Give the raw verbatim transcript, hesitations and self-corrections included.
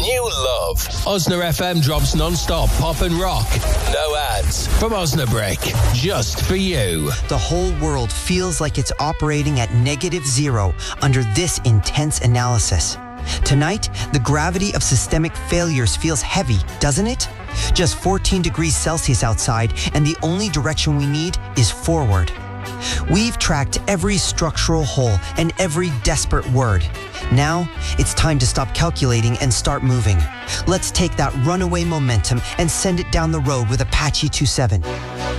new love. Osna F M drops non-stop pop and rock. No ads. From Osnabrick. Just for you. The whole world feels like it's operating at negative zero under this intense analysis. Tonight, the gravity of systemic failures feels heavy, doesn't it? Just fourteen degrees Celsius outside, and the only direction we need is forward. We've tracked every structural hole and every desperate word. Now, it's time to stop calculating and start moving. Let's take that runaway momentum and send it down the road with Apache twenty-seven.